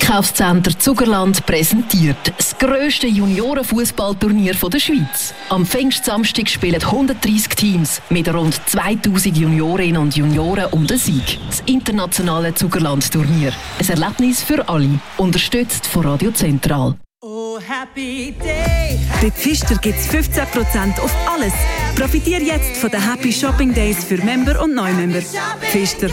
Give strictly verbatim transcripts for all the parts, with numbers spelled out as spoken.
Einkaufscenter Zugerland präsentiert das grösste Juniorenfußballturnier der Schweiz. Am Pfingstsamstag spielen hundertdreissig Teams mit rund zweitausend Juniorinnen und Junioren um den Sieg. Das internationale Zugerland-Turnier. Ein Erlebnis für alle. Unterstützt von Radio Zentral. Oh, happy day. Bei Pfister gibt es fünfzehn Prozent auf alles. Profitiere jetzt von den Happy Shopping Days für Member und Neumember. Pfister.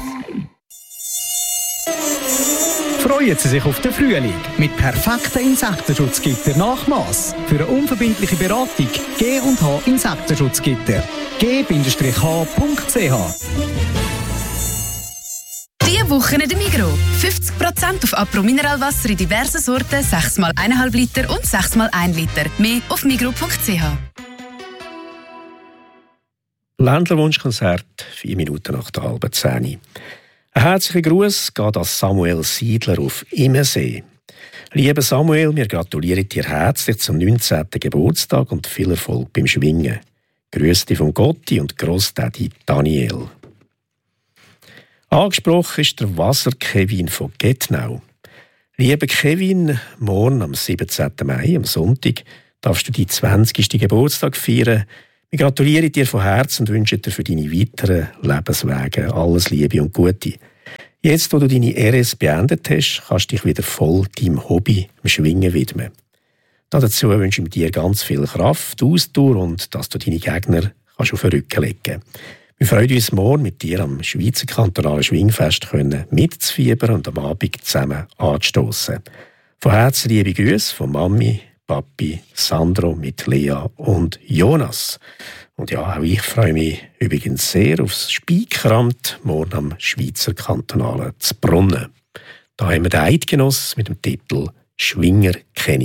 Freuen Sie sich auf den Frühling mit perfekten Insektenschutzgitter nach Mass. Für eine unverbindliche Beratung G und H Insektenschutzgitter. g h punkt c h. Diese Woche in der Migros. fünfzig Prozent auf Apro Mineralwasser in diversen Sorten, sechs mal eins Komma fünf Liter und sechs mal ein Liter. Mehr auf migros punkt c h. Ländlerwunschkonzert, vier Minuten nach der halben zehn. Ein herzlichen Gruß geht an Samuel Siedler auf Immensee. Lieber Samuel, wir gratulieren dir herzlich zum neunzehnten Geburtstag und viel Erfolg beim Schwingen. Grüße dich von Gotti und Grossdaddy Daniel. Angesprochen ist der Wasser-Kevin von Gettnau. Lieber Kevin, morgen am siebzehnten Mai, am Sonntag, darfst du deinen zwanzigsten Geburtstag feiern. Wir gratulieren dir von Herzen und wünschen dir für deine weiteren Lebenswege alles Liebe und Gute. Jetzt, wo du deine R S beendet hast, kannst du dich wieder voll deinem Hobby, dem Schwingen, widmen. Dazu wünsche ich dir ganz viel Kraft, Ausdauer und dass du deine Gegner kannst auf den Rücken legen kannst. Wir freuen uns morgen, mit dir am Schweizer Kantonalen Schwingfest mitzufiebern und am Abend zusammen anzustossen. Von Herzen liebe Grüße von Mami, Papi, Sandro mit Lea und Jonas. Und ja, auch ich freue mich übrigens sehr aufs Speikeramt morgen am Schweizer Kantonalen Zbrunnen. Da haben wir den Eidgenoss mit dem Titel «Schwinger kenne